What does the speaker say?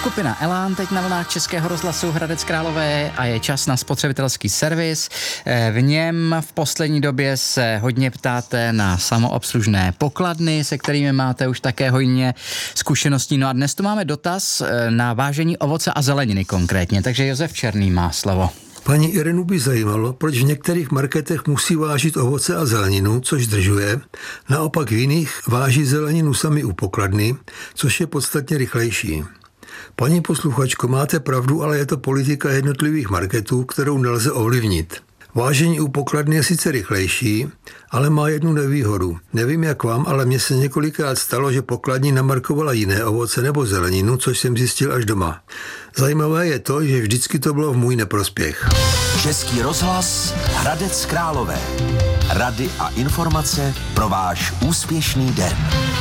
Skupina Elán teď na vlnách Českého rozhlasu Hradec Králové a je čas na spotřebitelský servis. V něm v poslední době se hodně ptáte na samoobslužné pokladny, se kterými máte už také hojně zkušeností. No a dnes tu máme dotaz na vážení ovoce a zeleniny konkrétně, takže Josef Černý má slovo. Paní Irenu by zajímalo, proč v některých marketech musí vážit ovoce a zeleninu, což zdržuje, naopak v jiných váží zeleninu sami u pokladny, což je podstatně rychlejší. Paní posluchačko, máte pravdu, ale je to politika jednotlivých marketů, kterou nelze ovlivnit. Vážení u pokladny je sice rychlejší, ale má jednu nevýhodu. Nevím jak vám, ale mně se několikrát stalo, že pokladní namarkovala jiné ovoce nebo zeleninu, což jsem zjistil až doma. Zajímavé je to, že vždycky to bylo v můj neprospěch. Český rozhlas Hradec Králové. Rady a informace pro váš úspěšný den.